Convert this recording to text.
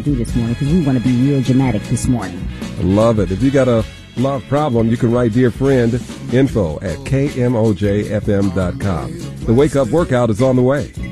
do this morning because we want to be real dramatic this morning. I love it. If you got a love problem, you can write Dear Friend info at KMOJFM.com. The Wake Up Workout is on the way.